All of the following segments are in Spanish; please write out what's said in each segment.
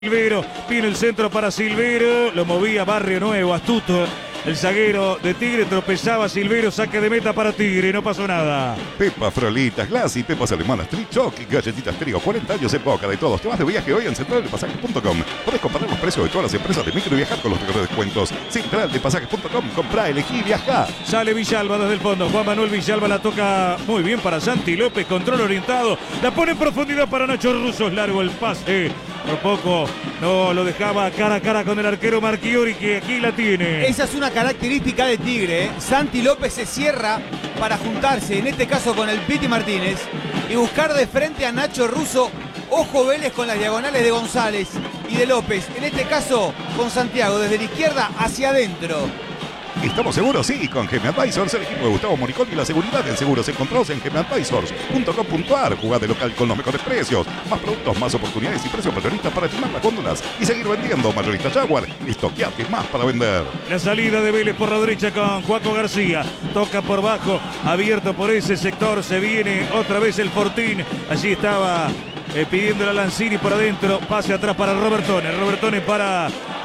Silvero, viene el centro para Silvero, lo movía Barrio Nuevo, astuto. El zaguero de Tigre tropezaba Silvero, saque de meta para Tigre, no pasó nada. Pepa Frolitas, Glassy, Pepas Alemanas, Trichoc y Galletitas Trío, 40 años en boca de todos. Te vas de viaje hoy en centraldepasajes.com. Podés comparar los precios de todas las empresas de micro y viajar con los mejores descuentos. Centraldepasajes.com, comprá, elegí, viajá. Sale Villalba desde el fondo, Juan Manuel Villalba la toca muy bien para Santi López, control orientado, la pone en profundidad para Nacho Russo, es largo el pase. Por poco no lo dejaba cara a cara con el arquero Marchiori, que aquí la tiene. Esa es una característica de Tigre, ¿eh? Santi López se cierra para juntarse, en este caso con el Piti Martínez, y buscar de frente a Nacho Russo. Ojo Vélez con las diagonales de González y de López, en este caso con Santiago, desde la izquierda hacia adentro. ¿Estamos seguros? Sí, con GM Advisors, el equipo de Gustavo Moricón y la seguridad en seguros encontrados en gmadvisors.com.ar. Jugá de local con los mejores precios, más productos, más oportunidades y precios mayoristas para estimar las góndolas y seguir vendiendo. Mayorista Jaguar, estoqueate más para vender. La salida de Vélez por la derecha con Juaco García, toca por bajo, abierto por ese sector, se viene otra vez el Fortín, allí estaba pidiéndole a Lanzini por adentro, pase atrás para Robertone para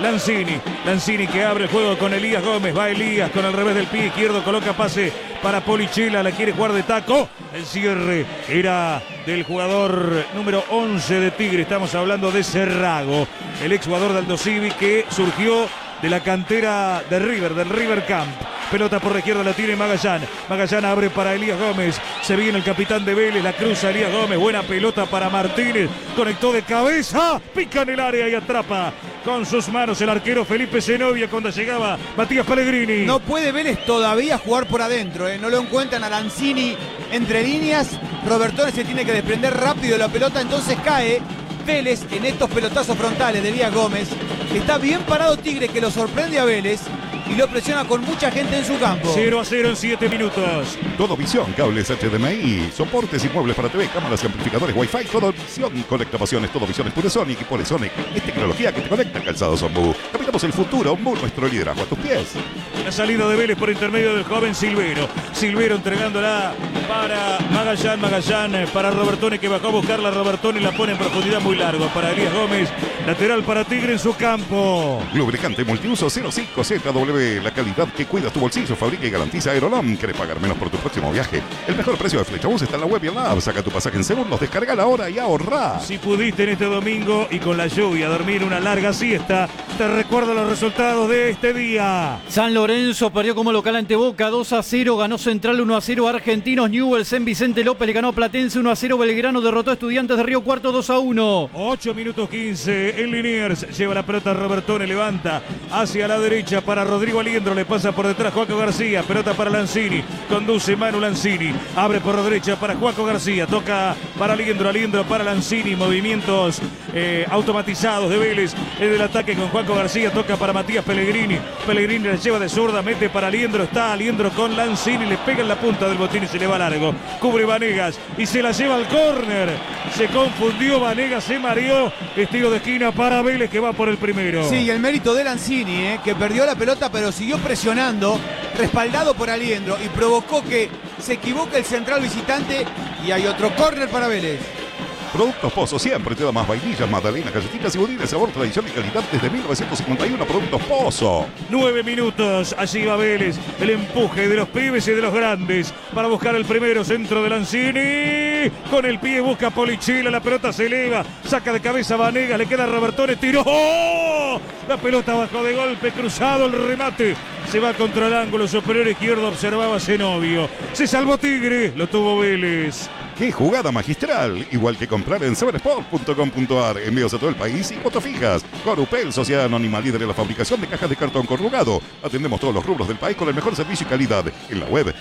Lanzini que abre el juego con Elías Gómez, va Elías con el revés del pie izquierdo, coloca pase para Polichela, la quiere jugar de taco, el cierre era del jugador número 11 de Tigre, estamos hablando de Cerrago, el exjugador de Aldo Civi que surgió de la cantera de River, del River Camp. Pelota por la izquierda la tiene Magallán. Magallán abre para Elías Gómez. Se viene el capitán de Vélez, la cruza Elías Gómez. Buena pelota para Martínez. Conectó de cabeza. Pica en el área y atrapa con sus manos el arquero Felipe Zenobia cuando llegaba Matías Pellegrini. No puede Vélez todavía jugar por adentro, ¿eh? No lo encuentran a Lanzini entre líneas. Robertone se tiene que desprender rápido de la pelota, entonces cae Vélez en estos pelotazos frontales de Elías Gómez. Está bien parado Tigre, que lo sorprende a Vélez y lo presiona con mucha gente en su campo. 0-0 en 7 minutos. Todo Visión, cables HDMI, soportes y muebles para TV, cámaras y amplificadores Wi-Fi. Todo Visión, conectaciones. Todo Visión es Puresonic y Puresonic es tecnología que te conecta. Calzados Ombu. Caminamos el futuro, Ombu, nuestro liderazgo a tus pies. La salida de Vélez por intermedio del joven Silvero. Silvero entregándola para Magallán. Magallán para Robertone, que bajó a buscarla. Robertone la pone en profundidad muy largo para Elías Gómez. Lateral para Tigre en su campo. Lubricante multiuso 05ZW. La calidad que cuida tu bolsillo, fabrica y garantiza Aerolam. ¿Querés pagar menos por tu próximo viaje? El mejor precio de Flechabús está en la web y en la app. Saca tu pasaje en segundos, descarga ahora y ahorrá. Si pudiste en este domingo y con la lluvia dormir una larga siesta, te recuerdo los resultados de este día. San Lorenzo perdió como local ante Boca 2-0, ganó Central 1-0 Argentinos, Newell's en Vicente López le ganó a Platense 1-0, Belgrano derrotó a Estudiantes de Río Cuarto 2-1. 8 minutos 15 en Liniers, lleva la pelota Robertone, levanta hacia la derecha para Rodrigo Aliendro, le pasa por detrás Juaco García, pelota para Lanzini, conduce Manu Lanzini, abre por la derecha para Juaco García, toca para Aliendro para Lanzini, movimientos automatizados de Vélez en el ataque con Juaco García, toca para Matías Pellegrini, Pellegrini la lleva de zurda, mete para Aliendro, está Aliendro con Lanzini, le pega en la punta del botín y se le va largo, cubre Vanegas y se la lleva al córner, se confundió Vanegas, se mareó, estilo de esquina para Vélez que va por el primero. Sí, y el mérito de Lanzini, que perdió la pelota pero siguió presionando, respaldado por Aliendro y provocó que se equivoque el central visitante y hay otro córner para Vélez. Productos Pozo siempre te da más vainillas, magdalenas, galletitas y budines, sabor, tradición y calidad desde 1951. Productos Pozo. 9 minutos, allí va Vélez, el empuje de los pibes y de los grandes para buscar el primero, centro de Lanzini, con el pie busca Polichela, la pelota se eleva, saca de cabeza Vanegas, le queda Robertone, tiró, ¡oh! La pelota bajó de golpe, cruzado el remate, se va contra el ángulo superior izquierdo, observaba Zenobio, se salvó Tigre, lo tuvo Vélez. ¡Qué jugada magistral! Igual que comprar en seversport.com.ar. Envíos a todo el país y cuotas fijas. Corupel, sociedad anónima líder en la fabricación de cajas de cartón corrugado. Atendemos todos los rubros del país con el mejor servicio y calidad. En la web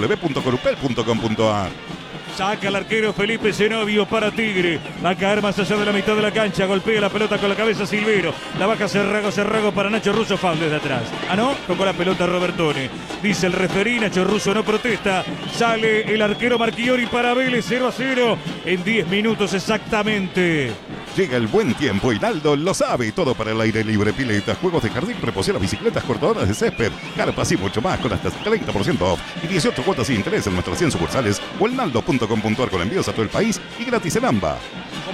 www.corupel.com.ar. Saca el arquero Felipe Zenobio para Tigre. Va a caer más allá de la mitad de la cancha. Golpea la pelota con la cabeza Silvero. La baja Cerrago para Nacho Russo. Foul desde atrás. Ah, no, tocó la pelota Robertone. Dice el referí, Nacho Russo no protesta. Sale el arquero Marchiori para Vélez 0-0 en 10 minutos exactamente. Llega el buen tiempo y Naldo lo sabe. Todo para el aire libre, piletas, juegos de jardín, reposeras, bicicletas, cortadoras de césped, carpas y mucho más con hasta 30% off y 18 cuotas sin interés en nuestras 100 sucursales o en naldo.com.ar con envíos a todo el país y gratis en AMBA.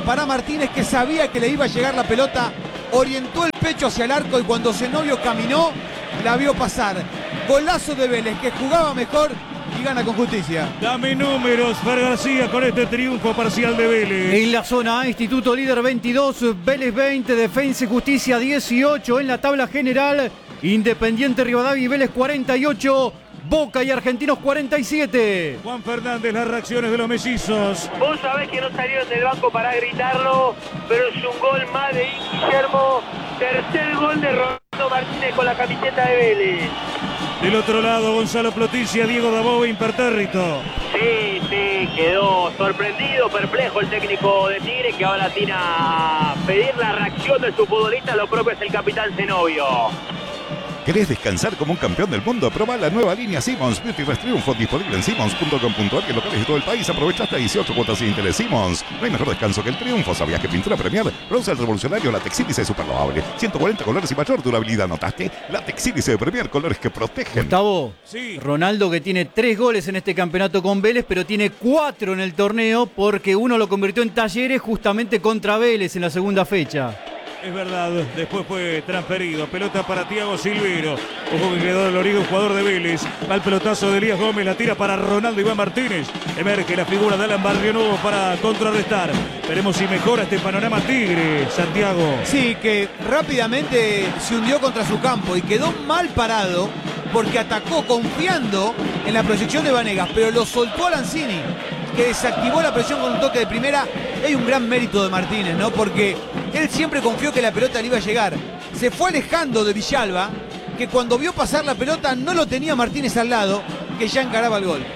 para Martínez, que sabía que le iba a llegar la pelota, orientó el pecho hacia el arco y cuando Zenobio caminó, la vio pasar. Golazo de Vélez, que jugaba mejor y gana con justicia. Dame números, Fer García, con este triunfo parcial de Vélez. En la zona A, Instituto líder 22, Vélez 20, Defensa y Justicia 18. En la tabla general, Independiente Rivadavia y Vélez 48, Boca y Argentinos 47. Juan Fernández, las reacciones de los mellizos. Vos sabés que no salieron del banco para gritarlo, pero es un gol más de Guillermo. Tercer gol de Rolando Martínez con la camiseta de Vélez. Del otro lado, Gonzalo Ploticia, Diego Dabove, impertérrito. Sí, quedó sorprendido, perplejo el técnico de Tigre, que ahora tiene a pedir la reacción de su futbolista. Lo propio es el capitán Zenobio. ¿Querés descansar como un campeón del mundo? Probá la nueva línea Simmons Beauty Rest Triunfo, disponible en simmons.com.ar y en locales de todo el país. Aprovecha hasta 18 cuotas sin interés. Simmons, no hay mejor descanso que el triunfo. ¿Sabías que pintura Premier produce el revolucionario látex sílice super lavable? 140 colores y mayor durabilidad. ¿Notaste? Látex sílice de Premier, colores que protegen. Gustavo, Sí. Ronaldo, que tiene 3 goles en este campeonato con Vélez, pero tiene 4 en el torneo porque uno lo convirtió en Talleres justamente contra Vélez en la segunda fecha. Es verdad, después fue transferido. Pelota para Thiago Silvero. Ojo que quedó dolorido, un jugador de Vélez. Va el pelotazo de Elías Gómez, la tira para Ronaldo Iván Martínez. Emerge la figura de Alan Barrionuevo para contrarrestar. Veremos si mejora este panorama Tigre, Santiago. Sí, que rápidamente se hundió contra su campo y quedó mal parado porque atacó confiando en la proyección de Vanegas, pero lo soltó a Lanzini, que desactivó la presión con un toque de primera. Hay un gran mérito de Martínez, ¿no? Porque él siempre confió que la pelota le iba a llegar. Se fue alejando de Villalba, que cuando vio pasar la pelota no lo tenía Martínez al lado, que ya encaraba el gol.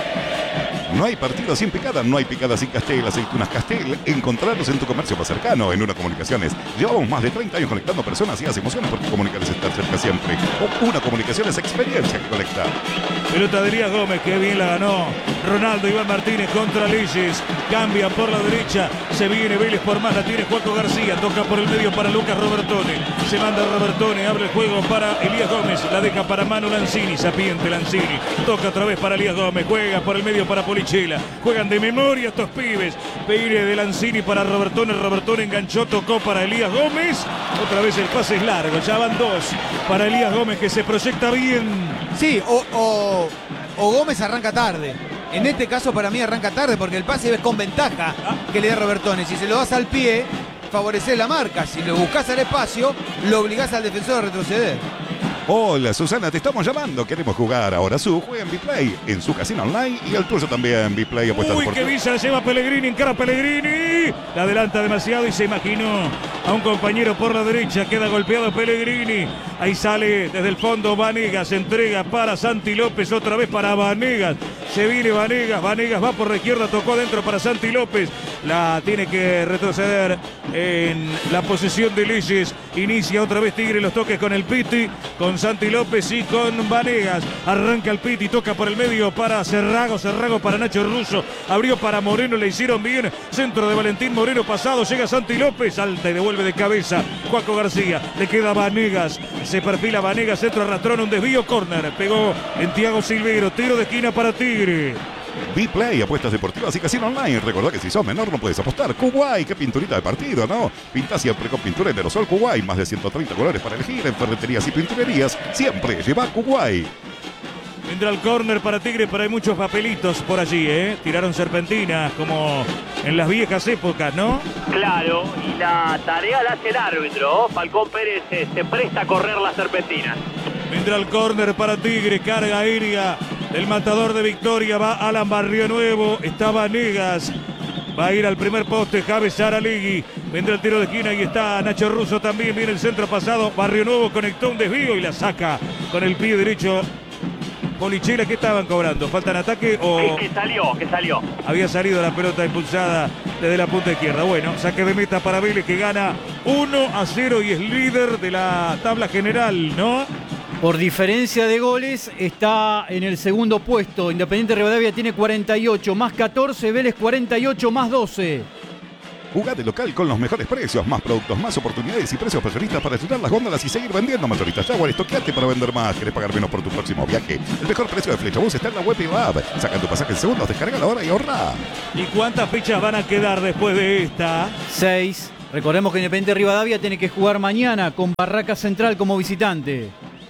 No hay partido sin picada, no hay picada sin Castel, aceitunas Castel. Encontrarlos en tu comercio más cercano, en Una Comunicaciones. Llevamos más de 30 años conectando personas y hace emociones porque comunicar es estar cerca siempre. Una Comunicación es experiencia que conecta. Pelota de Elías Gómez, que bien la ganó. Ronaldo Iván Martínez contra Leyes. Cambia por la derecha. Se viene Vélez por más. La tiene Juaco García. Toca por el medio para Lucas Robertone. Se manda Robertone. Abre el juego para Elías Gómez. La deja para Manu Lanzini. Sapiente Lanzini. Toca otra vez para Elías Gómez. Juega por el medio para Polichela. Juegan de memoria estos pibes. Peire de Lanzini para Robertone. Robertone enganchó. Tocó para Elías Gómez. Otra vez el pase es largo. Ya van 2 para Elías Gómez, que se proyecta bien. Sí, o Gómez arranca tarde. En este caso para mí arranca tarde porque el pase es con ventaja que le da Robertone. Si se lo das al pie, favoreces la marca. Si lo buscas al espacio, lo obligás al defensor a retroceder. Hola Susana, te estamos llamando. Queremos jugar ahora juega en Bplay, en su casino online y el tuyo también. Bplay apuestas Uy, por que Villa la lleva Pellegrini, encara Pellegrini. La adelanta demasiado y se imaginó a un compañero por la derecha. Queda golpeado Pellegrini. Ahí sale desde el fondo Vanegas. Entrega para Santi López. Otra vez para Vanegas. Se viene Vanegas. Vanegas va por la izquierda. Tocó adentro para Santi López. La tiene que retroceder en la posesión de Leyes. Inicia otra vez Tigre los toques con el Piti. Con Santi López y con Vanegas. Arranca el Piti. Toca por el medio para Cerrago. Cerrago para Nacho Russo. Abrió para Moreno. Le hicieron bien. Centro de Valentín Moreno pasado. Llega Santi López. Salta y devuelve de cabeza. Juaco García. Le queda Vanegas. Se perfila Vanegas. Centro arrastrón. Un desvío. Córner. Pegó en Thiago Silvero. Tiro de esquina para Tigre. Bplay, apuestas deportivas y casino online. Recordá que si sos menor no puedes apostar. Kuwait, qué pinturita de partido, ¿no? Pinta siempre con pintura en aerosol Kuwait. Más de 130 colores para elegir en ferreterías y pinturerías. Siempre lleva Kuwait. Vendrá el córner para Tigre, pero hay muchos papelitos por allí, ¿eh? Tiraron serpentinas como en las viejas épocas, ¿no? Claro, y la tarea la hace el árbitro. Falcón Pérez se presta a correr la serpentina. Vendrá el córner para Tigre, carga aérea del matador de Victoria. Va Alan Barrionuevo, está Vanegas. Va a ir al primer poste Javes Aralegui. Vendrá el tiro de esquina y está Nacho Russo también. Viene el centro pasado. Barrionuevo conectó un desvío y la saca con el pie derecho. Polichela, ¿qué estaban cobrando? ¿Faltan ataque o...? Que salió. Había salido la pelota impulsada desde la punta izquierda. Bueno, saque de meta para Vélez, que gana 1-0 y es líder de la tabla general, ¿no? Por diferencia de goles está en el segundo puesto. Independiente Rivadavia tiene 48 más 14, Vélez 48 más 12. Jugá de local con los mejores precios, más productos, más oportunidades y precios mayoristas para llenar las góndolas y seguir vendiendo. Mayoristas Jaguar, estoqueate para vender más. ¿Querés pagar menos por tu próximo viaje? El mejor precio de Flechabús está en la web y la app. Saca tu pasaje en segundos, descarga la hora y ahorra. ¿Y cuántas fechas van a quedar después de esta? 6. Recordemos que Independiente Rivadavia tiene que jugar mañana con Barraca Central como visitante.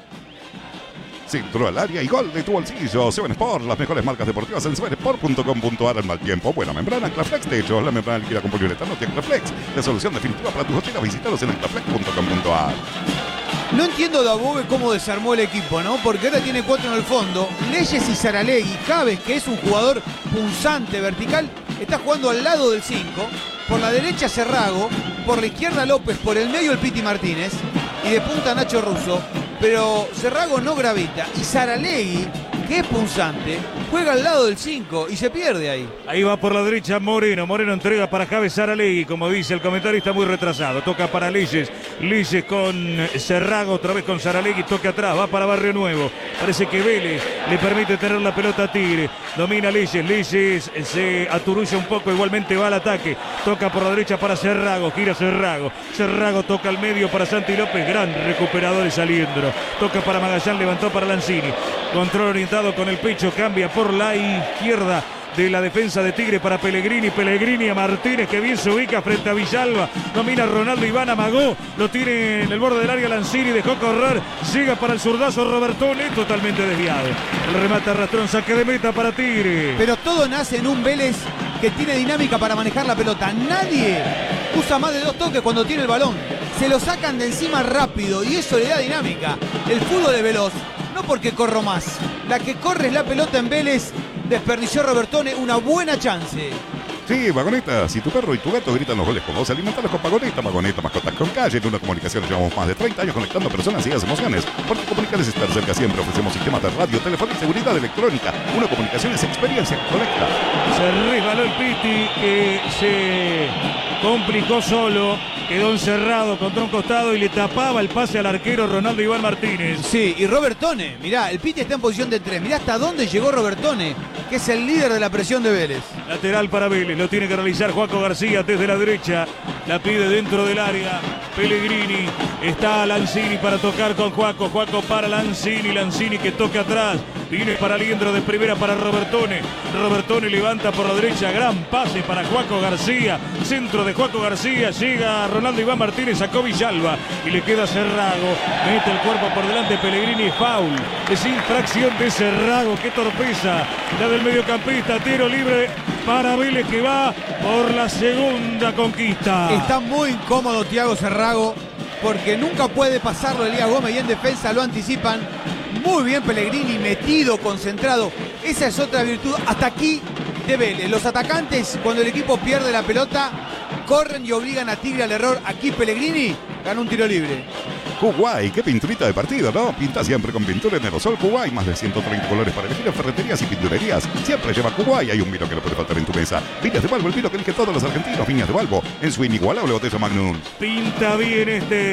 Centro al área y gol de tu bolsillo. 7 Sport, las mejores marcas deportivas en 7sport.com.ar. Al mal tiempo, buena membrana, Anclaflex Techos, la membrana líquida con poliuretano de Anclaflex. La solución definitiva para tus goteras. Visítalos en anclaflex.com.ar. No entiendo Dabove cómo desarmó el equipo, ¿no? Porque ahora tiene 4 en el fondo. Leyes y Saralegui. Caves, que es un jugador punzante, vertical, está jugando al lado del 5. Por la derecha Cerrago, por la izquierda López, por el medio el Piti Martínez y de punta Nacho Russo. Pero Cerrago no gravita y Saralegui, que es punzante, juega al lado del 5 y se pierde ahí. Ahí va por la derecha Moreno. Moreno entrega para Javes Saralegui, como dice el comentarista, muy retrasado. Toca para Leyes. Leyes con Cerrago, otra vez con Saralegui. Toca atrás, va para Barrio Nuevo. Parece que Vélez le permite tener la pelota a Tigre. Domina Leyes. Leyes se aturulla un poco, igualmente va al ataque. Toca por la derecha para Cerrago. Gira Cerrago. Cerrago toca al medio para Santi López. Gran recuperador es Aliendro. Toca para Magallán, levantó para Lanzini. Control orientado con el pecho, cambia por la izquierda de la defensa de Tigre para Pellegrini. Pellegrini a Martínez, que bien se ubica frente a Villalba. Domina Ronaldo Iván, amagó. Lo tiene en el borde del área Lanzini, dejó correr. Llega para el zurdazo Robertone, totalmente desviado. El remate arrastrón, saque de meta para Tigre. Pero todo nace en un Vélez que tiene dinámica para manejar la pelota. Nadie usa más de 2 toques cuando tiene el balón. Se lo sacan de encima rápido y eso le da dinámica. El fútbol es veloz, no porque corro más. La que corre es la pelota en Vélez. Desperdició Robertone una buena chance. Sí, Vagoneta, si tu perro y tu gato gritan los goles con vos, alimentalos con Vagoneta. Vagoneta, mascotas con calle. En una comunicación llevamos más de 30 años conectando personas y las emociones. Porque comunicarles estar cerca siempre. Ofrecemos sistemas de radio, telefonía y seguridad electrónica. Una comunicación es experiencia que conecta. Se resbaló el Piti, que se complicó solo. Quedó encerrado contra un costado y le tapaba el pase al arquero Ronaldo Iván Martínez. Sí, y Robertone, mirá, el Piti está en posición de 3. Mirá hasta dónde llegó Robertone, que es el líder de la presión de Vélez. Lateral para Vélez, lo tiene que realizar Joaco García desde la derecha. La pide dentro del área. Pellegrini, está Lanzini para tocar con Joaco. Joaco para Lanzini, Lanzini que toca atrás. Viene para Aliendro de primera para Robertone. Robertone levanta por la derecha, gran pase para Joaco García. Centro de Joaco García, llega Ronaldo Iván Martínez, sacó Villalba y le queda Cerrago. Mete el cuerpo por delante Pellegrini, foul. Es infracción de Cerrago, qué torpeza. La del mediocampista, tiro libre para Vélez que va por la segunda conquista. Está muy incómodo Thiago Cerrago porque nunca puede pasarlo Elías Gómez y en defensa lo anticipan. Muy bien Pellegrini, metido, concentrado. Esa es otra virtud hasta aquí de Vélez. Los atacantes, cuando el equipo pierde la pelota, corren y obligan a Tigre al error. Aquí Pellegrini gana un tiro libre. Kuwait, qué pinturita de partido, ¿no? Pinta siempre con pintura en aerosol Kuwait. Más de 130 colores para elegir en ferreterías y pinturerías. Siempre lleva Kuwait. Hay un vino que no puede faltar en tu mesa. Viñas de Valvo, el vino que eligen todos los argentinos. Viñas de Valvo, en su inigualable botella Magnum. Pinta bien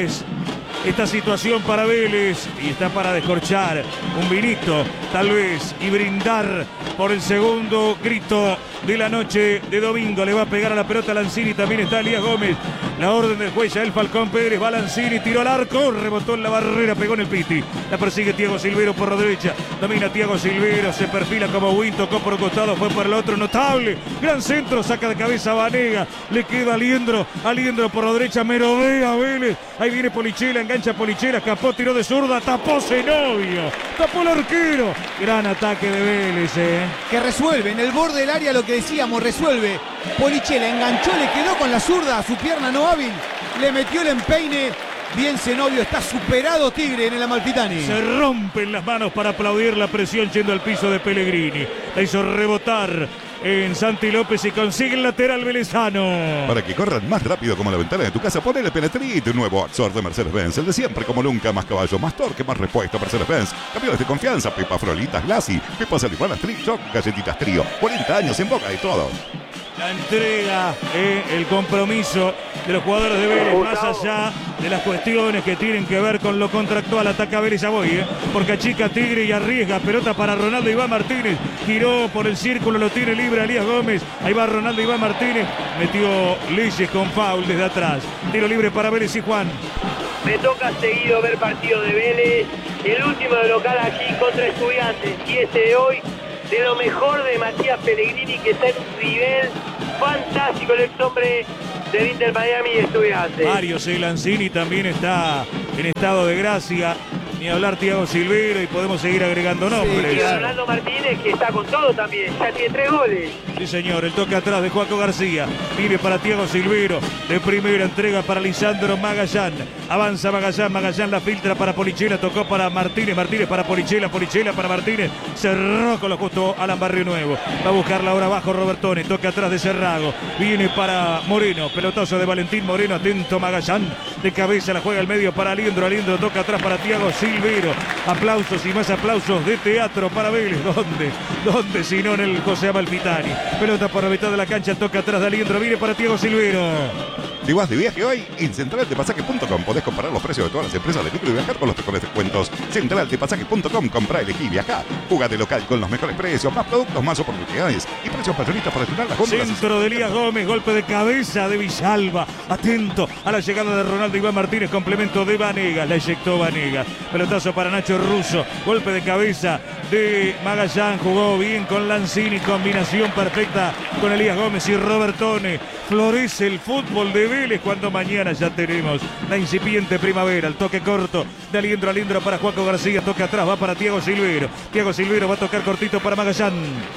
esta situación para Vélez y está para descorchar un vinito, tal vez, y brindar por el segundo grito de la noche de domingo. Le va a pegar a la pelota Lanzini, también está Elías Gómez. La orden del juez, el Falcón Pérez, va Lanzini, tiró al arco, rebotó en la barrera, pegó en el Piti. La persigue Thiago Silvero por la derecha, domina Thiago Silvero, se perfila como Win, tocó por un costado, fue por el otro, notable. Gran centro, saca de cabeza a Vanega, le queda Aliendro por la derecha, merodea Vélez. Ahí viene Polichela, engancha Polichela, escapó, tiró de zurda, tapó Zenobio, tapó el arquero. Gran ataque de Vélez, Que resuelve en el borde del área lo que decíamos, resuelve. Polichela enganchó, le quedó con la zurda a su pierna no hábil, le metió el empeine. Bien Zenobio, está superado Tigre en el Amalfitani. Se rompen las manos para aplaudir la presión yendo al piso de Pellegrini. La hizo rebotar en Santi López y consigue el lateral velezano. Para que corran más rápido como la ventana de tu casa, ponele Penetrit, un nuevo Axor de Mercedes-Benz. El de siempre como nunca, más caballo, más torque, más repuesto. Mercedes-Benz, campeones de confianza, Pepa Frolitas, Glassy, Pepa Salivanas, Trick Shock, Galletitas Trío. 40 años en boca de todos. La entrega, el compromiso de los jugadores de Vélez, más allá de las cuestiones que tienen que ver con lo contractual. Ataca Vélez, ya voy, porque achica Tigre y arriesga. Pelota para Ronaldo Iván Martínez. Giró por el círculo, lo tiene libre Elías Gómez. Ahí va Ronaldo Iván Martínez. Metió Leyes con foul desde atrás. Tiro libre para Vélez y Juan. Me toca seguido ver partido de Vélez. El último de local aquí contra Estudiantes. Y este de hoy, de lo mejor de Matías Pellegrini, que está en un nivel fantástico, el ex hombre del Inter Miami y Estudiantes. Mario Lanzini también está en estado de gracia. Ni hablar Thiago Silveiro y podemos seguir agregando nombres. Y Orlando Martínez, que está con todo también, ya tiene 3 goles. Sí, señor, el toque atrás de Joaco García. Viene para Thiago Silveiro. De primera entrega para Lisandro Magallán. Avanza Magallán, Magallán la filtra para Polichela. Tocó para Martínez, Martínez para Polichela, Polichela para Martínez. Cerró con lo justo Alan Barrio Nuevo. Va a buscarla ahora abajo Robertone. Toque atrás de Cerrago. Viene para Moreno. Pelotazo de Valentín Moreno. Atento Magallán. De cabeza la juega al medio para Aliendro. Aliendro toca atrás para Thiago Silveiro. Aplausos y más aplausos de teatro para Vélez. ¿Dónde? Si no en el José Amalfitani. Pelota por la mitad de la cancha. Toca atrás de Aliendro. Viene para Thiago Silveiro. Si vas de viaje hoy, en centraldepasajes.com podés comparar los precios de todas las empresas de micro y viajar con los mejores descuentos. Centraldepasajes.com, comprá, elegí, viajá. Jugate local con los mejores precios, más productos, más oportunidades y precios mayoristas para estrenar las góndolas. Centro de Elías Gómez, golpe de cabeza de Villalba. Atento a la llegada de Ronaldo Iván Martínez, complemento de Vanegas. La eyectó Vanegas. Pelotazo para Nacho Russo, golpe de cabeza de Magallán. Jugó bien con Lanzini, combinación perfecta con Elías Gómez y Robertone. Florece el fútbol de Vélez cuando mañana ya tenemos la incipiente primavera. El toque corto de Aliendro para Joaco García. Toque atrás, va para Thiago Silveiro. Thiago Silveiro va a tocar cortito para Magallán.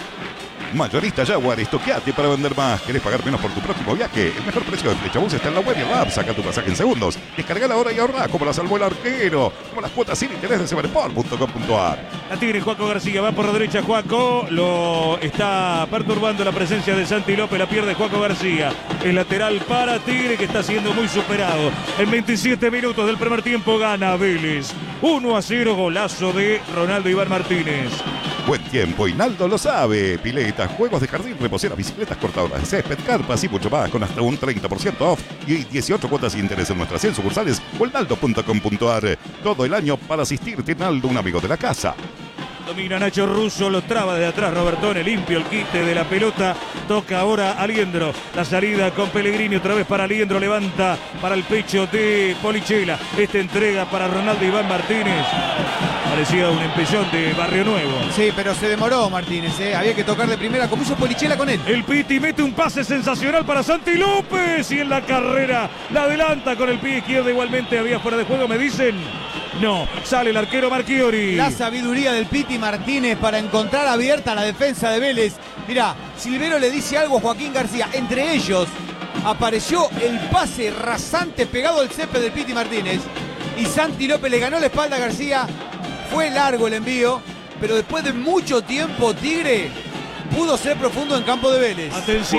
Mayorista Jaguar, estoqueate para vender más. ¿Querés pagar menos por tu próximo viaje? El mejor precio de Flechabús está en la web y en la app. Saca tu pasaje en segundos. Descarga la hora y ahorrá, como la salvó el arquero. Como las cuotas sin interés de Severport.com.ar. La Tigre, Joaco García, va por la derecha Joaco. Lo está perturbando la presencia de Santi López. La pierde Joaco García. El lateral para Tigre, que está siendo muy superado. En 27 minutos del primer tiempo gana Vélez. 1-0, golazo de Ronaldo Iván Martínez. Buen tiempo, Hinaldo lo sabe. Piletas, juegos de jardín, reposeras, bicicletas, cortadoras de césped, carpas y mucho más con hasta un 30% off y 18 cuotas sin interés en nuestras 100 sucursales o en hinaldo.com.ar. Todo el año para asistirte, Hinaldo, un amigo de la casa. Domina Nacho Russo, lo traba de atrás Robertone, limpio el quite de la pelota. Toca ahora Aliendro. La salida con Pellegrini otra vez para Aliendro. Levanta para el pecho de Polichela. Esta entrega para Ronaldo Iván Martínez. Parecía un empellón de Barrio Nuevo. Sí, pero se demoró Martínez, había que tocar de primera como hizo Polichela con él. El Piti mete un pase sensacional para Santi López y en la carrera la adelanta con el pie izquierdo. Igualmente había fuera de juego, me dicen. No, sale el arquero Marchiori. La sabiduría del Piti Martínez para encontrar abierta la defensa de Vélez. Mirá, Silveiro le dice algo a Joaquín García. Entre ellos apareció el pase rasante pegado al césped del Piti Martínez. Y Santi López le ganó la espalda a García. Fue largo el envío, pero después de mucho tiempo Tigre pudo ser profundo en campo de Vélez.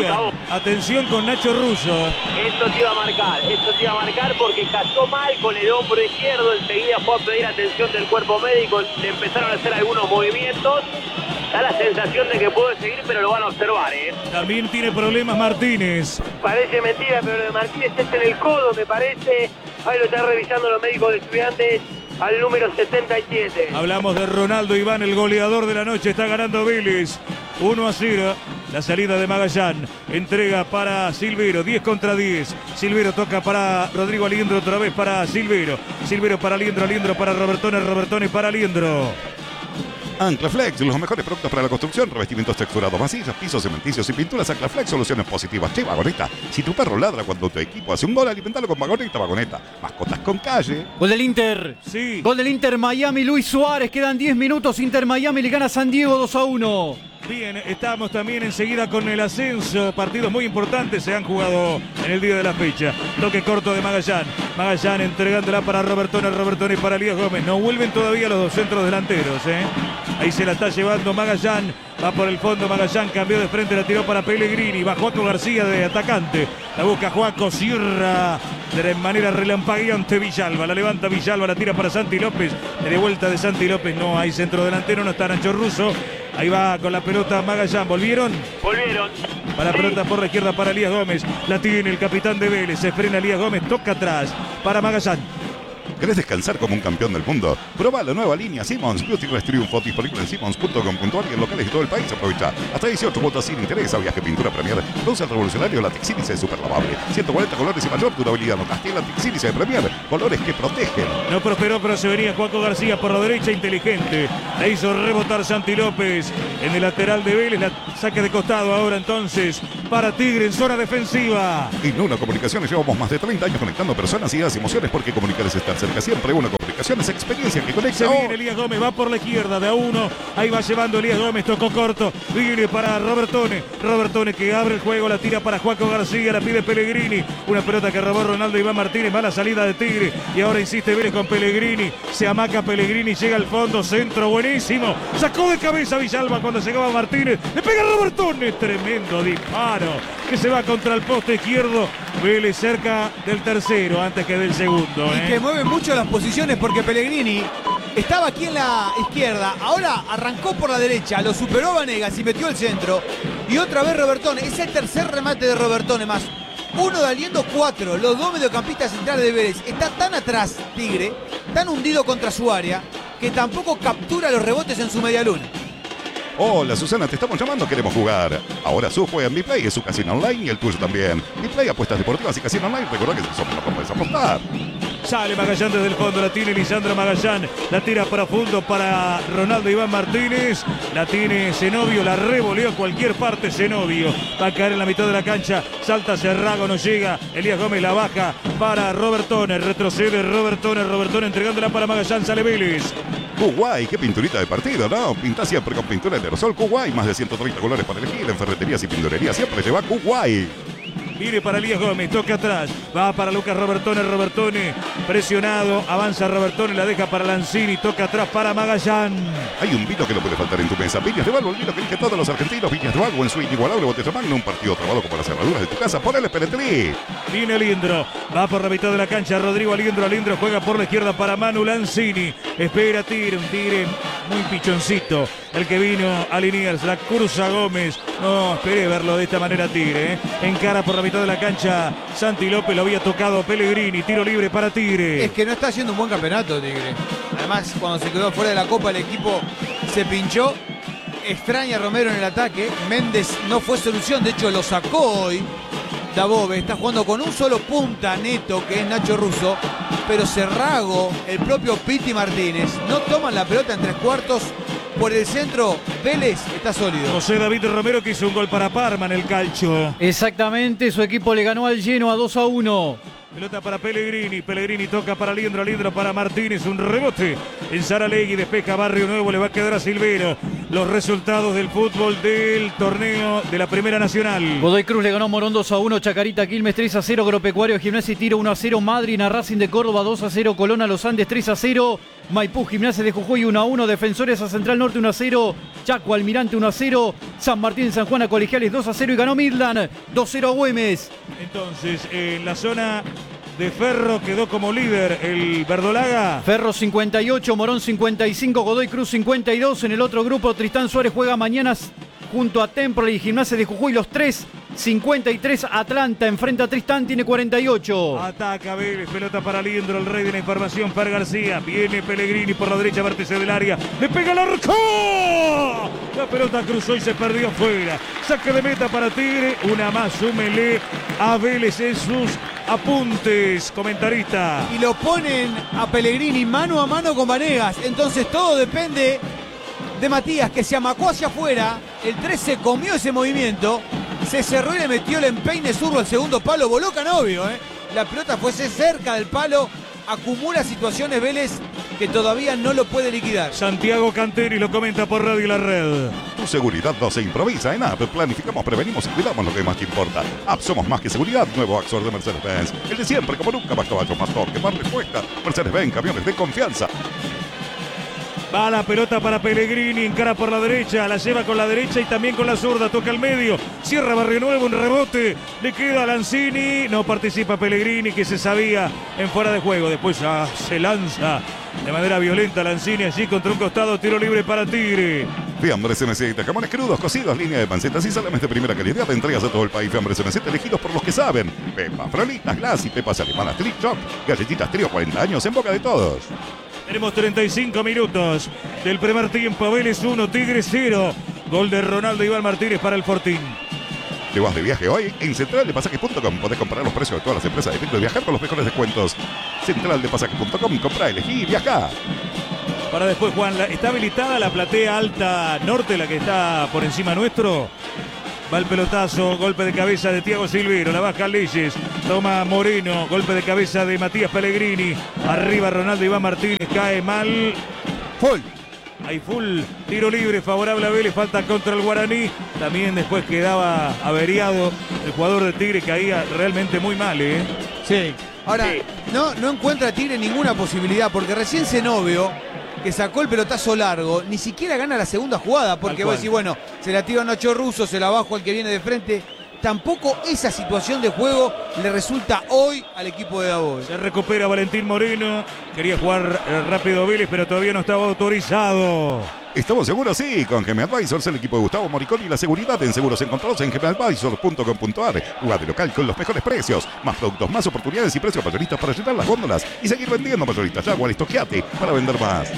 Atención con Nacho Russo. Esto te iba a marcar porque cayó mal con el hombro izquierdo. Enseguida fue a pedir atención del cuerpo médico. Le empezaron a hacer algunos movimientos. Da la sensación de que puede seguir, pero lo van a observar, También tiene problemas Martínez. Parece mentira, pero lo de Martínez es en el codo, me parece. Ahí lo están revisando los médicos de Estudiantes. Al número 77. Hablamos de Ronaldo Iván, el goleador de la noche. Está ganando Vélez 1-0. La salida de Magallán. Entrega para Silveiro. 10 contra 10. Silveiro toca para Rodrigo Aliendro. Otra vez para Silveiro. Silveiro para Aliendro. Aliendro para Robertone. Robertone para Aliendro. Anclaflex, los mejores productos para la construcción, revestimientos texturados, masivos, pisos cementicios y pinturas. Anclaflex, soluciones positivas. Che, Vagoneta, si tu perro ladra cuando tu equipo hace un gol, alimentalo con Vagoneta, Vagoneta. Mascotas con calle. Gol del Inter. Sí. Gol del Inter Miami, Luis Suárez. Quedan 10 minutos. Inter Miami le gana a San Diego 2-1. Bien, estamos también enseguida con el ascenso. Partidos muy importantes se han jugado en el día de la fecha. Toque corto de Magallán. Magallán entregándola para Robertone. Robertone para Elías Gómez. No vuelven todavía los dos centros delanteros, Ahí se la está llevando Magallán. Va por el fondo Magallán. Cambió de frente. La tiró para Pellegrini. Va Joaco García de atacante. La busca Joaco. Cierra de manera relampagueante Villalba. La levanta Villalba. La tira para Santi López. De vuelta de Santi López. No hay centro delantero. No está Nacho Russo. Ahí va con la pelota Magallán. ¿Volvieron? Volvieron. Va la Sí. pelota por la izquierda para Elías Gómez. La tiene el capitán de Vélez. Se frena Elías Gómez. Toca atrás para Magallán. ¿Querés descansar como un campeón del mundo? Proba la nueva línea Simmons Beauty Rest Triunfo, disponible en simmons.com.ar y en locales de todo el país. Aprovecha hasta 18 cuotas sin interés a Viaje Pintura Premier. Produce el revolucionario Latex Sílice super lavable. 140 colores y mayor durabilidad. Notaste Latex Sílice de Premier. Colores que protegen. No prosperó, pero se venía Juaco García por la derecha, inteligente. La hizo rebotar Santi López en el lateral de Vélez. La saque de costado ahora entonces para Tigre en zona defensiva. En Una Comunicaciones llevamos más de 30 años conectando personas, ideas y emociones, porque comunicar es estar cerca siempre. Una Comunicación es experiencia que conecta. Se viene Elías Gómez, va por la izquierda de a uno. Ahí va llevando Elías Gómez, tocó corto. Viene para Robertone. Robertone que abre el juego, la tira para Juaco García, la pide Pellegrini. Una pelota que robó Ronaldo Iván Martínez, mala salida de Tigre. Y ahora insiste Vélez con Pellegrini. Se amaca Pellegrini, llega al fondo, centro buenísimo. Sacó de cabeza Villalba cuando llegaba Martínez. Le pega Robertone, tremendo disparo que se va contra el poste izquierdo. Vélez cerca del tercero antes que del segundo. Y que mueve mucho las posiciones porque Pellegrini estaba aquí en la izquierda, ahora arrancó por la derecha, lo superó Vanegas y metió el centro. Y otra vez Robertone, es el tercer remate de Robertone más. Uno de Aliendo, 4, los dos mediocampistas centrales de Vélez. Está tan atrás Tigre, tan hundido contra su área, que tampoco captura los rebotes en su medialuna. Hola Susana, te estamos llamando, queremos jugar. Ahora Su juega en Mi Play, es su casino online y el tuyo también. Mi Play, apuestas deportivas y casino online, recuerda que somos los que puedes apostar. Sale Magallán desde el fondo, la tiene Lisandro Magallán, la tira profundo para Ronaldo Iván Martínez, la tiene Zenobio, la revoleó a cualquier parte Zenobio, va a caer en la mitad de la cancha, salta Cerrago, no llega, Elías Gómez la baja para Robertone, retrocede Robertone entregándola para Magallán, sale Vélez. Kuwait, qué pinturita de partido, ¿no? Pinta siempre con pintura de aerosol Kuwait, más de 130 colores para elegir, en ferreterías y pinturerías siempre lleva Kuwait. Viene para Elías Gómez, toca atrás, va para Lucas Robertone, presionado, avanza Robertone, la deja para Lanzini, toca atrás para Magallán. Hay un vino que no puede faltar en tu mesa. Viñas de Valvo, el vino que elige todos los argentinos. Viñas de Valvo en su inigualable botella magna. Un partido trabado como las cerraduras de tu casa. Por el Esperetri. Viene Aliendro, va por la mitad de la cancha Rodrigo Aliendro juega por la izquierda para Manu Lanzini. Espera Tigre, un Tigre muy pichoncito. El que vino a Liniers, la cruza Gómez. No, esperé verlo de esta manera Tigre. Encara por la mitad de la cancha Santi López, lo había tocado Pellegrini. Tiro libre para Tigre. Es que no está haciendo un buen campeonato Tigre. Además, cuando se quedó fuera de la Copa, el equipo se pinchó. Extraña a Romero en el ataque. Méndez no fue solución, de hecho lo sacó hoy. Dabove está jugando con un solo punta neto, que es Nacho Russo, pero Cerrago, el propio Piti Martínez, no toman la pelota en tres cuartos. Por el centro, Vélez está sólido. José David Romero que hizo un gol para Parma en el calcio. Exactamente, su equipo le ganó al Genoa 2-1. Pelota para Pellegrini toca para Aliendro para Martínez, un rebote en Saralegui, despeja Barrio Nuevo, le va a quedar a Silvero. Los resultados del fútbol del torneo de la Primera Nacional. Godoy Cruz le ganó a Morón 2-1, Chacarita Quilmes 3-0, Agropecuario Gimnasia y Tiro 1-0, Madrid a Racing de Córdoba 2-0, Colón a Los Andes 3-0, Maipú Gimnasia de Jujuy 1-1, Defensores a Central Norte 1-0, Chaco Almirante 1-0, San Martín San Juan a Colegiales 2-0 y ganó Midland 2-0 a Güemes. Entonces, en la zona de Ferro quedó como líder el Verdolaga. Ferro 58, Morón 55, Godoy Cruz 52. En el otro grupo, Tristán Suárez juega mañana junto a Temple y Gimnasia de Jujuy, los tres 53. Atlanta enfrenta a Tristán, tiene 48. Ataca Vélez, pelota para Aliendro, el rey de la información, Fer García. Viene Pellegrini por la derecha, vértice del área. ¡Le pega el arco! La pelota cruzó y se perdió fuera. Saque de meta para Tigre. Una más, súmele a Vélez en sus apuntes, comentarista. Y lo ponen a Pellegrini mano a mano con Vanegas. Entonces todo depende de Matías, que se amacó hacia afuera. El 3 se comió ese movimiento. Se cerró y le metió el empeine zurdo al segundo palo. Voló Canovio, La pelota fuese cerca del palo. Acumula situaciones Vélez que todavía no lo puede liquidar. Santiago Canteri lo comenta por Radio La Red. Tu seguridad no se improvisa. En App planificamos, prevenimos y cuidamos lo que más te importa. App somos más que seguridad. Nuevo Axor de Mercedes-Benz. El de siempre, como nunca, más caballos, más torque, más respuesta. Mercedes-Benz, camiones de confianza. Va la pelota para Pellegrini, encara por la derecha, la lleva con la derecha y también con la zurda, toca al medio, cierra Barrio Nuevo, un rebote, le queda a Lanzini, no participa Pellegrini, que se sabía en fuera de juego, después se lanza de manera violenta Lanzini allí contra un costado, tiro libre para Tigre. Fiambres MZ, jamones crudos, cocidos, línea de pancetas y salames de primera calidad. Entregas a todo el país. Fiambres MZ, elegidos por los que saben. Pepas Frolitas, Glass y pepas alemanas Trick Shop. Galletitas Trío, 40 años en boca de todos. Tenemos 35 minutos del primer tiempo. Vélez 1, Tigres 0. Gol de Ronaldo Iván Martínez para el Fortín. ¿Te vas de viaje hoy? En centraldepasajes.com podés comparar los precios de todas las empresas de de viajar con los mejores descuentos. Centraldepasajes.com, comprá, elegí y viajá. Para después, Juan, ¿está habilitada la platea alta norte, la que está por encima nuestro? Va el pelotazo, golpe de cabeza de Thiago Silveiro, la baja Leyes, toma Moreno, golpe de cabeza de Matías Pellegrini, arriba Ronaldo Iván Martínez, cae mal. Full. Hay full, tiro libre favorable a Vélez, falta contra el Guaraní. También después quedaba averiado el jugador de Tigre, caía realmente muy mal, ¿eh? Sí. Ahora, Sí. no encuentra Tigre ninguna posibilidad, porque recién Zenobio, que sacó el pelotazo largo, ni siquiera gana la segunda jugada, porque Tal vos cual. decís, bueno, se la tira a Nacho Russo, se la bajo al que viene de frente. Tampoco esa situación de juego le resulta hoy al equipo de Dabove. Se recupera Valentín Moreno, quería jugar rápido Vélez, pero todavía no estaba autorizado. ¿Estamos seguros? Sí, con GM Advisors, el equipo de Gustavo Moricón y la seguridad en seguros encontrados en gmadvisors.com.ar. Jugá de local con los mejores precios, más productos, más oportunidades y precios mayoristas para llenar las góndolas y seguir vendiendo mayoristas. Jaguar, estoqueate para vender más.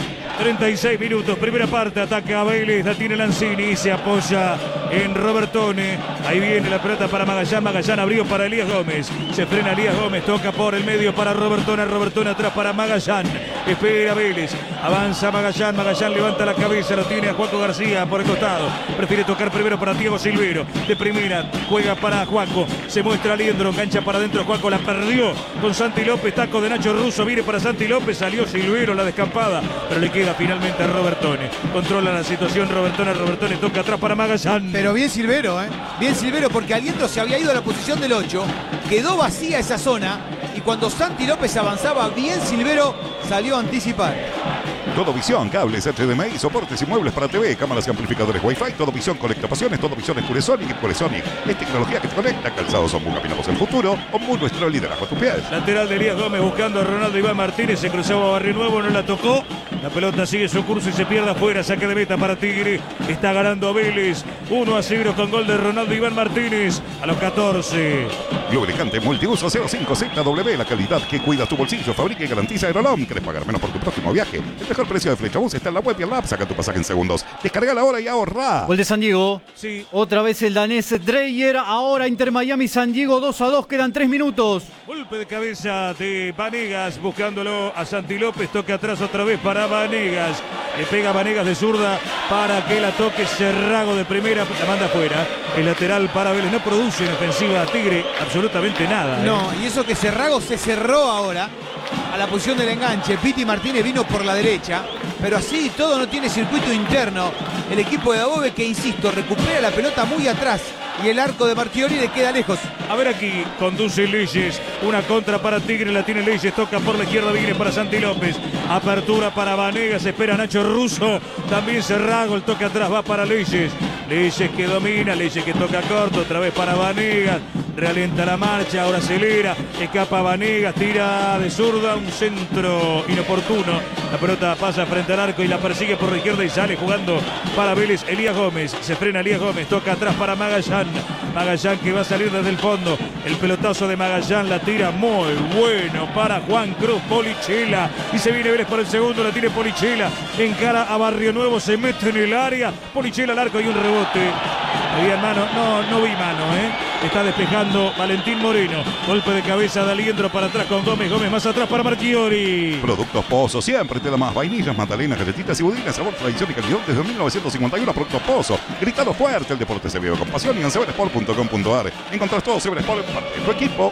36 minutos, primera parte, ataca a Vélez, la tiene Lanzini, se apoya en Robertone, ahí viene la pelota para Magallán, Magallán abrió para Elías Gómez, se frena Elías Gómez, toca por el medio para Robertone, Robertone atrás para Magallán, espera Vélez, avanza Magallán, Magallán levanta la cabeza, lo tiene a Juanco García por el costado, prefiere tocar primero para Thiago Silveiro, de primera, juega para Juanco, se muestra Liendro, engancha para adentro, Juanco la perdió con Santi López, taco de Nacho Russo, viene para Santi López, salió Silveiro, la descampada, pero le queda finalmente a Robertone. Controla la situación Robertone toca atrás para Magallán. Pero bien Silvero, ¿eh? Bien Silvero, porque Aliendro se había ido a la posición del 8, quedó vacía esa zona, y cuando Santi López avanzaba, bien Silvero salió a anticipar. Todo Visión, cables HDMI, soportes y muebles para TV, cámaras y amplificadores Wi-Fi. Todo Visión conecta pasiones, Todo Visión es Curesonic y Curesonic es tecnología que te conecta. Calzados Ombu, caminamos el futuro. Ombu, nuestro liderazgo a tus pies. Lateral de Elías Gómez buscando a Ronaldo Iván Martínez, se cruzaba a Barrio Nuevo, no la tocó. La pelota sigue su curso y se pierde afuera, saque de meta para Tigre. Está ganando Vélez, 1-0 con gol de Ronaldo Iván Martínez a los 14. Lubricante multiuso 05ZW, la calidad que cuida tu bolsillo, fabrica y garantiza Aerolom. ¿Querés pagar menos por tu próximo viaje? El mejor precio de Flechabús está en la web y en la app. Saca tu pasaje en segundos. Descarga ahora y ahorrá. Gol de San Diego. Sí, Otra vez el danés Dreyer. Ahora Inter Miami San Diego 2-2. Quedan 3 minutos. golpe de cabeza de Vanegas buscándolo a Santi López, toque atrás otra vez para Vanegas. Le pega Vanegas de zurda para que la toque Cerrago de primera, la manda afuera. El lateral para Vélez, no produce en ofensiva a Tigre absolutamente nada. No, y eso que Cerrago se cerró ahora a la posición del enganche. Piti Martínez vino por la derecha, pero así todo no tiene circuito interno. El equipo de Dabove que, insisto, recupera la pelota muy atrás y el arco de Marchiori le queda lejos. A ver aquí, conduce Leyes, una contra para Tigre, la tiene Leyes, toca por la izquierda, viene para Santi López, apertura para Vanegas, espera Nacho Russo, también Cerrago, el toque atrás va para Leyes, Leyes que domina, Leyes que toca corto, otra vez para Vanegas, realienta la marcha, ahora acelera, escapa Vanegas, tira de zurda, un centro inoportuno, la pelota pasa frente al arco y la persigue por la izquierda y sale jugando para Vélez, Elías Gómez, se frena Elías Gómez, toca atrás para Magallán, Magallán que va a salir desde el fondo, el pelotazo de Magallán, la tira muy bueno para Juan Cruz, Polichela, y se viene Vélez por el segundo, la tiene Polichela, encara a Barrio Nuevo, se mete en el área, Polichela al arco y un rebote, había mano, no vi mano, está despejando Valentín Moreno, golpe de cabeza de Aliendro para atrás con Gómez, Gómez más atrás para Marchiori. Productos Pozo, siempre te da más vainillas, magdalenas, galletitas y budines, sabor, tradición y calidad desde 1951. Productos Pozo, gritado fuerte, el deporte se vive con pasión y en severesport.com.ar encontrás todo Severesport en tu equipo.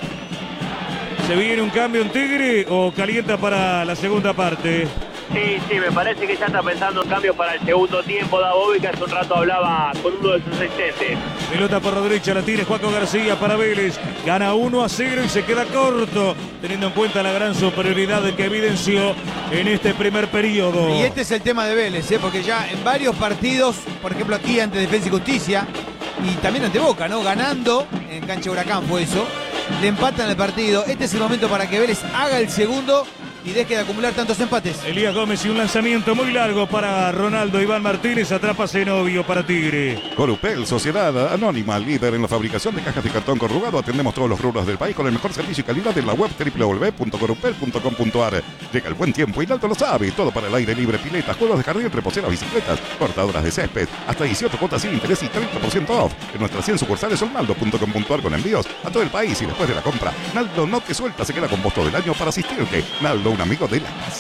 ¿Se viene un cambio en Tigre o calienta para la segunda parte? Sí, me parece que ya está pensando en cambio para el segundo tiempo. Dabove, que hace un rato hablaba con uno de sus asistentes. Pelota por la derecha, la tiene Juanco García para Vélez. Gana 1-0 y se queda corto, teniendo en cuenta la gran superioridad que evidenció en este primer periodo. Y este es el tema de Vélez, porque ya en varios partidos, por ejemplo aquí ante Defensa y Justicia, y también ante Boca, ¿no? Ganando, en cancha Huracán fue eso, le empatan el partido. Este es el momento para que Vélez haga el segundo y deje de acumular tantos empates. Elías Gómez y un lanzamiento muy largo para Ronaldo Iván Martínez. Atrapa Zenobio para Tigre. Corupel, Sociedad Anónima, líder en la fabricación de cajas de cartón corrugado. Atendemos todos los rubros del país con el mejor servicio y calidad en la web www.corupel.com.ar. Llega el buen tiempo y Naldo lo sabe. Todo para el aire libre, piletas, juegos de jardín, reposeras, bicicletas, cortadoras de césped. Hasta 18 cuotas sin interés y 30% off. En nuestras 100 sucursales son naldo.com.ar con envíos a todo el país. Y después de la compra, Naldo no te suelta, se queda con vos todo el año para asistirte. Naldo, un amigo de la casa.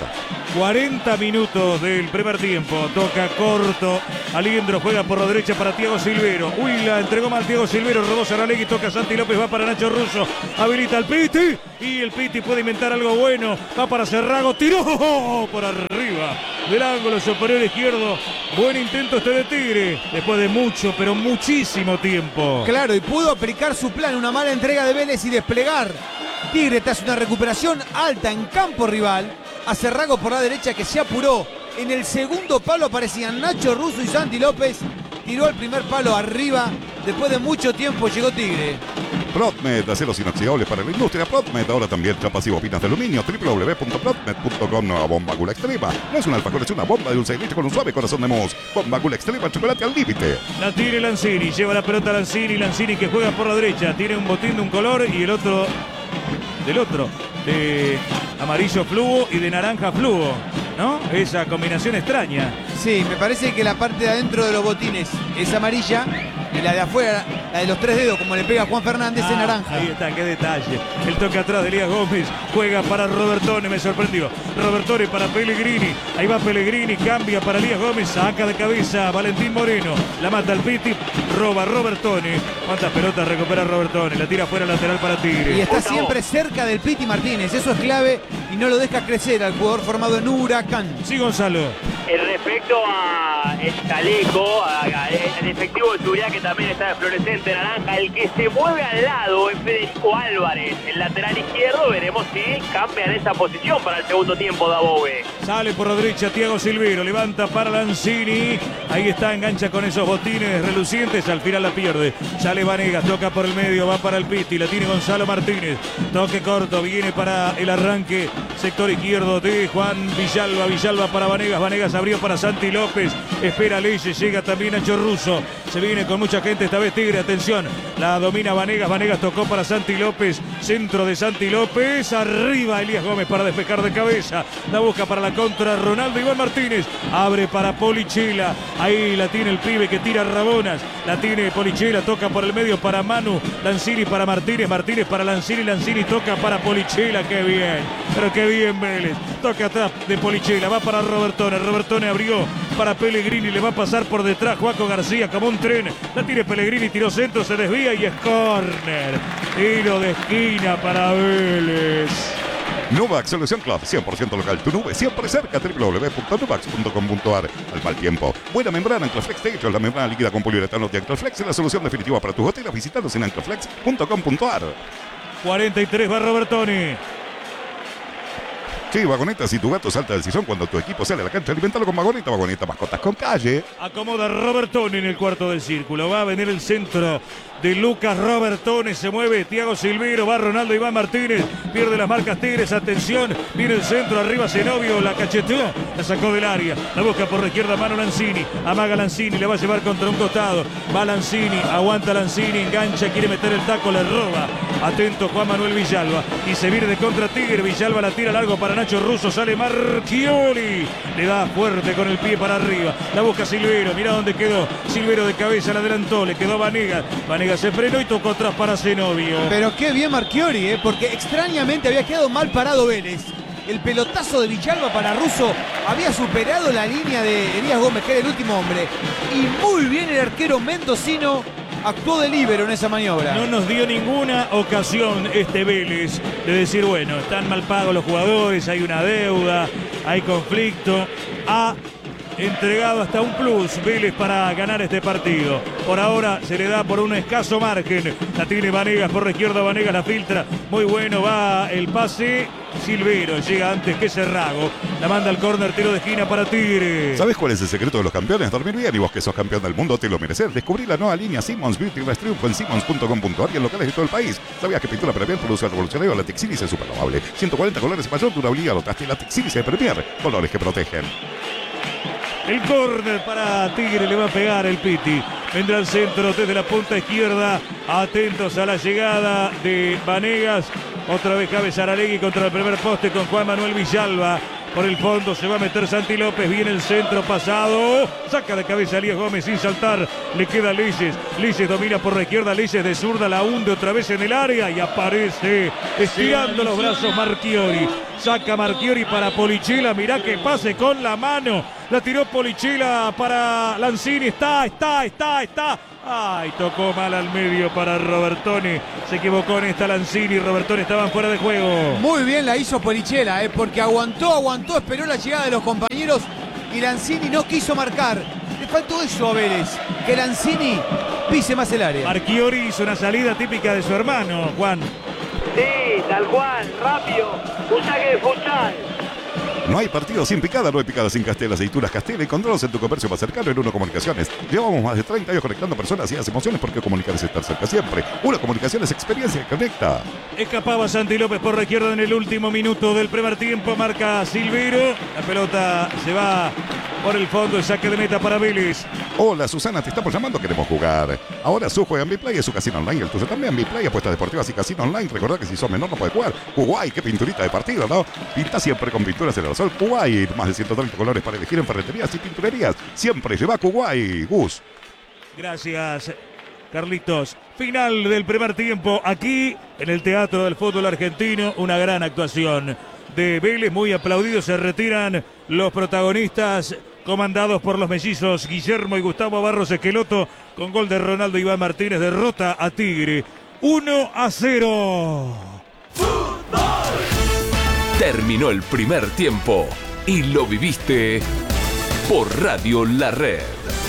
40 minutos del primer tiempo. Toca corto. Aliendro juega por la derecha para Thiago Silvero. Huila entregó mal Thiago Silvero. Robó Saralegui. Toca Santi López. Va para Nacho Russo. Habilita al Piti. Y el Piti puede inventar algo bueno. Va para Cerrago. Tiró por arriba del ángulo superior izquierdo. Buen intento este de Tigre. Después de mucho, pero muchísimo tiempo. Claro, y pudo aplicar su plan. Una mala entrega de Vélez y desplegar. Tigre tras una recuperación alta en campo rival. A Cerrago por la derecha que se apuró. En el segundo palo aparecían Nacho Russo y Santi López. Tiró el primer palo arriba. Después de mucho tiempo llegó Tigre. Protmed, aceros inoxidables para la industria. Protmed, ahora también chapas y bobinas de aluminio. www.protmed.com. Nueva bomba Gula Extrema. No es un alfajor, es una bomba de dulce de leche con un suave corazón de mousse. Bomba Gula Extrema, chocolate al límite. La tiene Lanzini. Lleva la pelota Lanzini. Lanzini que juega por la derecha. Tiene un botín de un color y el otro del otro. De amarillo fluo y de naranja fluo, ¿no? Esa combinación extraña. Sí, me parece que la parte de adentro de los botines es amarilla y la de afuera, la de los 3 dedos, como le pega Juan Fernández, es naranja. Ahí está, qué detalle. El toque atrás de Elías Gómez. Juega para Robertone, me sorprendió. Robertone para Pellegrini. Ahí va Pellegrini, cambia para Elías Gómez. Saca de cabeza Valentín Moreno. La mata al Piti, roba Robertone. ¿Cuántas pelotas recupera Robertone? La tira fuera lateral para Tigre. Y está siempre cerca del Piti Martínez. Eso es clave y no lo deja crecer al jugador formado en Huracán. Sí, Gonzalo. Respecto a el chaleco, el efectivo de seguridad que también está de fluorescente naranja, el que se mueve al lado es Federico Álvarez, el lateral izquierdo. Veremos si cambian esa posición para el segundo tiempo Dabove. Sale por la derecha Thiago Silvero, levanta para Lanzini. Ahí está, engancha con esos botines relucientes, al final la pierde. Sale Vanegas, toca por el medio, va para el Piti, la tiene Gonzalo Martínez. Toque corto, viene para el arranque, sector izquierdo de Juan Villalba. Villalba para Vanegas, Vanegas abrió para Santi López. Espera Leyes, llega también Nacho Russo. Se viene con mucha gente esta vez Tigre, atención. La domina Vanegas, Vanegas tocó para Santi López. Centro de Santi López, arriba Elías Gómez para despejar de cabeza. La busca para la contra Ronaldo Iván Martínez. Abre para Polichela. Ahí la tiene el pibe que tira Rabonas. La tiene Polichela, toca por el medio para Manu. Lanzini para Martínez, Martínez para Lanzini. Lanzini toca para Polichela, qué bien. Pero qué bien Vélez. Toca atrás de Polichela, va para Robertone. Robertone abrió para Pellegrini, le va a pasar por detrás Juaco García como un tren. La tiene Pellegrini, tiró centro, se desvía y es córner. Tiro de esquina para Vélez. Nuvax Solución Club, 100% local, tu nube siempre cerca, www.nuvax.com.ar. Al mal tiempo, buena membrana Anclaflex Techo, la membrana líquida con poliuretano de Anclaflex es la solución definitiva para tus goteras. Visítanos en anclaflex.com.ar. 43 va Robertone. Sí, Vagoneta, si tu gato salta del sillón cuando tu equipo sale a la cancha, alimentalo con Vagoneta, Vagoneta, mascotas con calle. Acomoda Robertone en el cuarto del círculo. Va a venir el centro de Lucas Robertone. Se mueve Thiago Silvero. Va Ronaldo Iván Martínez. Pierde las marcas Tigres. Atención. Viene el centro. Arriba Zenobio. La cacheteó. La sacó del área. La busca por la izquierda mano Lanzini. Amaga Lanzini. Le va a llevar contra un costado. Va Lanzini. Aguanta Lanzini. Engancha. Quiere meter el taco. Le roba. Atento Juan Manuel Villalba. Y se viene de contra Tigre. Villalba la tira largo para Nacho Russo. Sale Marchioli. Le da fuerte con el pie para arriba. La busca Silvero. Mirá dónde quedó. Silvero de cabeza. La adelantó. Le quedó Vanegas. Vanegas se frenó y tocó atrás para Zenobio. Pero qué bien Marchiori, porque extrañamente había quedado mal parado Vélez. El pelotazo de Villalba para Russo había superado la línea de Elías Gómez, que era el último hombre. Y muy bien el arquero mendocino actuó de líbero en esa maniobra. No nos dio ninguna ocasión este Vélez de decir, bueno, están mal pagos los jugadores, hay una deuda, hay conflicto. entregado hasta un plus Vélez para ganar este partido. Por ahora se le da por un escaso margen. La tiene Vanegas por la izquierda, Vanegas la filtra. Muy bueno, va el pase. Silvero llega antes que Cerrago. La manda al córner, tiro de esquina para Tigre. ¿Sabes cuál es el secreto de los campeones? Dormir bien, y vos que sos campeón del mundo te lo mereces. Descubrí la nueva línea Simmons Beauty Rest Triumph en simmons.com.ar y en locales de todo el país. ¿Sabías que pintura Premier produce revolucionario? La Texidis es súper lavable. 140 colores y mayor durabilidad. Lotaste la Texidis de Premier. Colores que protegen. El córner para Tigre, le va a pegar el Piti. Vendrá al centro desde la punta izquierda. Atentos a la llegada de Vanegas. Otra vez cabe Saralegui contra el primer poste con Juan Manuel Villalba. Por el fondo se va a meter Santi López. Viene el centro pasado. Saca de cabeza Elías Gómez sin saltar. Le queda Leyes. Leyes domina por la izquierda. Leyes de zurda la hunde otra vez en el área. Y aparece estirando los brazos Marchiori. Saca Marchiori para Polichela. Mirá que pase con la mano. La tiró Polichela para Lanzini. Está. Ay, tocó mal al medio para Robertoni. Se equivocó en esta Lanzini y Robertoni estaban fuera de juego. Muy bien la hizo Polichela, porque aguantó, esperó la llegada de los compañeros y Lanzini no quiso marcar. Le faltó eso a Vélez, que Lanzini pise más el área. Marchiori hizo una salida típica de su hermano, Juan. Sí, tal cual, rápido, un saque de futsal. No hay partido sin picada, no hay picada sin Castel. Aceitunas Castel, encontralos en tu comercio más cercano en Uno Comunicaciones. Llevamos más de 30 años conectando personas y las emociones porque comunicar es estar cerca siempre. Uno Comunicaciones, experiencia que conecta. Escapaba Santi López por la izquierda en el último minuto del primer tiempo. Marca Silvero. La pelota se va por el fondo. El saque de meta para Vélez. Hola Susana, te estamos llamando, queremos jugar. Ahora su juega en BePlay, es su casino online. El tuyo también, BePlay, apuestas deportivas y casino online. Recordá que si sos menor no puedes jugar. Uruguay, qué pinturita de partido, ¿no? Pinta siempre con pinturas en el sol. Uruguay, más de 130 colores para elegir en ferreterías y pinturerías. Siempre lleva Uruguay, Gus. Gracias, Carlitos. Final del primer tiempo aquí en el Teatro del Fútbol Argentino. Una gran actuación de Vélez, muy aplaudido. Se retiran los protagonistas, comandados por los mellizos Guillermo y Gustavo Barros Esqueloto, con gol de Ronaldo Iván Martínez. Derrota a Tigre 1-0. Terminó el primer tiempo y lo viviste por Radio La Red.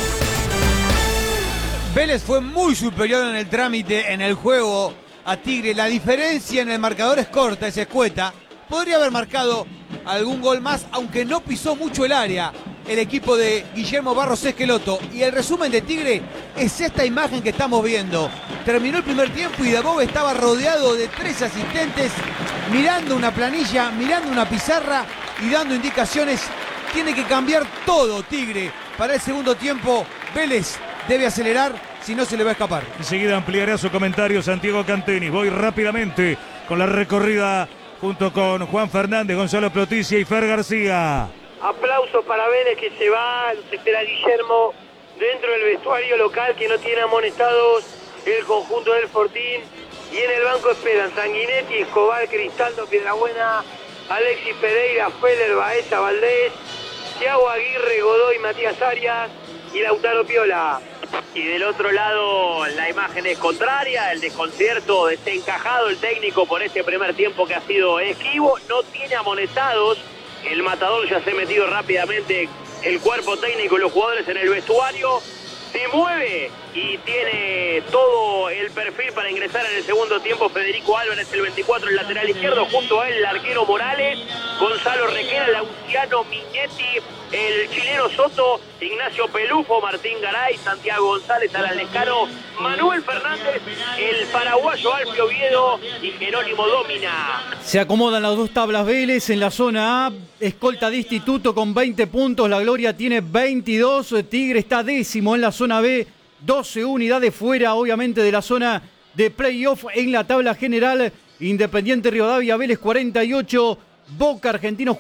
Vélez fue muy superior en el trámite, en el juego a Tigre. La diferencia en el marcador es corta, es escueta. Podría haber marcado algún gol más, aunque no pisó mucho el área el equipo de Guillermo Barros Esqueloto. Y el resumen de Tigre es esta imagen que estamos viendo. Terminó el primer tiempo y Dabov estaba rodeado de 3 asistentes, mirando una planilla, mirando una pizarra y dando indicaciones. Tiene que cambiar todo Tigre para el segundo tiempo. Vélez debe acelerar, si no se le va a escapar. Enseguida ampliará su comentario Santiago Canteni. Voy rápidamente con la recorrida junto con Juan Fernández, Gonzalo Ploticia y Fer García. Aplausos para Vélez que se va, los espera Guillermo dentro del vestuario local que no tiene amonestados el conjunto del Fortín. Y en el banco esperan Sanguinetti, Escobar, Cristaldo, Piedrabuena, Alexis Pereira, Feller, Baeza, Valdés, Thiago Aguirre, Godoy, Matías Arias y Lautaro Piola. Y del otro lado la imagen es contraria, el desconcierto, desencajado el técnico por este primer tiempo que ha sido esquivo, no tiene amonestados. El matador ya se ha metido rápidamente el cuerpo técnico y los jugadores en el vestuario. Se mueve y tiene todo el perfil para ingresar en el segundo tiempo. Federico Álvarez, el 24, el lateral izquierdo, junto a él el arquero Morales, Gonzalo Requena, Lauciano Miñetti, el chileno Soto, Ignacio Pelufo, Martín Garay, Santiago González, Alan Lescano, Manuel Fernández, el paraguayo Alfio Oviedo y Jerónimo Domina. Se acomodan las dos tablas Vélez en la zona A. Escolta de Instituto con 20 puntos. La Gloria tiene 22. Tigre está décimo en la zona B. 12 unidades fuera, obviamente, de la zona de playoff en la tabla general. Independiente Rivadavia, Vélez 48. Boca Argentinos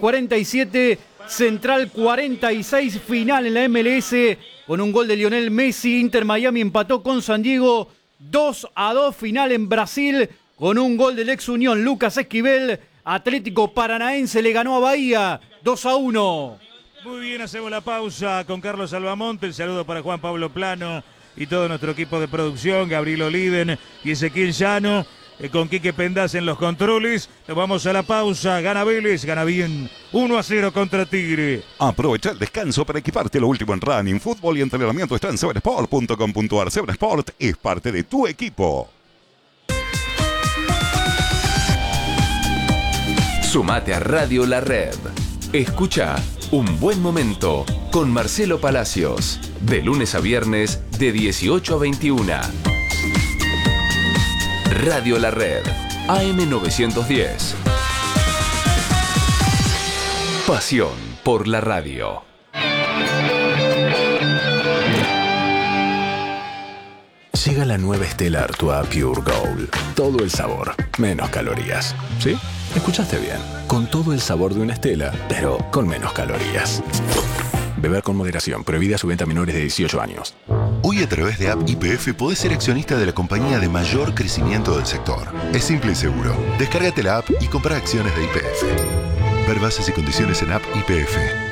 47. Central 46. Final en la MLS con un gol de Lionel Messi. Inter Miami empató con San Diego 2-2. Final en Brasil con un gol del ex Unión Lucas Esquivel. Atlético Paranaense le ganó a Bahía 2-1. Muy bien, hacemos la pausa con Carlos Albamonte. El saludo para Juan Pablo Plano y todo nuestro equipo de producción, Gabriel Oliden y Ezequiel Llano. con Quique Pendaz en los controles. Nos vamos a la pausa. Gana Vélez, gana bien. 1-0 contra Tigre. Aprovecha el descanso para equiparte lo último en running, fútbol y entrenamiento. Está en sevensport.com.ar. Seven Sport es parte de tu equipo. Sumate a Radio La Red. Escucha Un Buen Momento con Marcelo Palacios. De lunes a viernes de 18 a 21. Radio La Red. AM 910. Pasión por la radio. Llega la nueva Stella Artois Pure Gold. Todo el sabor, menos calorías. ¿Sí? Escuchaste bien. Con todo el sabor de una Stella, pero con menos calorías. Beber con moderación. Prohibida su venta a menores de 18 años. Hoy a través de App YPF podés ser accionista de la compañía de mayor crecimiento del sector. Es simple y seguro. Descárgate la app y compra acciones de YPF. Ver bases y condiciones en App YPF.